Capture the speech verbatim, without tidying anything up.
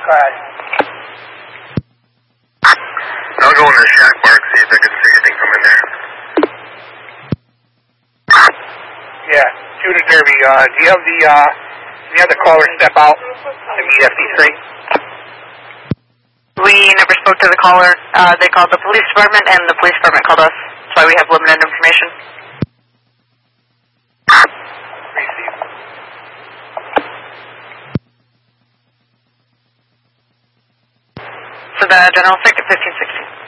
Go ahead. I'll go in the shack park, see if I can see anything from in there. Yeah, Shooter Derby, uh, do you have the, uh, do you have the caller step out to meet F D three? We never spoke to the caller. Uh, they called the police department, and the police department called us. That's why we have limited information. Receive. For the general ticket, fifteen sixteen.